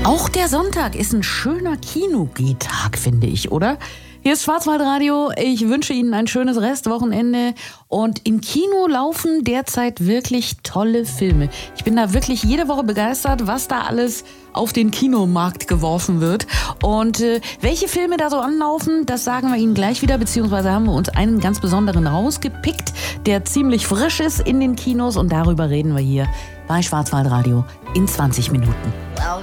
Auch der Sonntag ist ein schöner Kinogeh-Tag, finde ich, oder? Hier ist Schwarzwaldradio. Ich wünsche Ihnen ein schönes Restwochenende. Und im Kino laufen derzeit wirklich tolle Filme. Ich bin da wirklich jede Woche begeistert, was da alles auf den Kinomarkt geworfen wird. Und welche Filme da so anlaufen, das sagen wir Ihnen gleich wieder. Beziehungsweise haben wir uns einen ganz besonderen rausgepickt, der ziemlich frisch ist in den Kinos. Und darüber reden wir hier bei Schwarzwaldradio in 20 Minuten. Well,